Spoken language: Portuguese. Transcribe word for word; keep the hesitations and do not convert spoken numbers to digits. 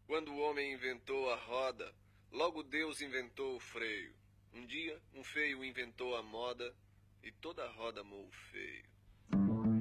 Quando o homem inventou a roda, logo Deus inventou o freio. Um dia, um feio inventou a moda e toda a roda amou o feio.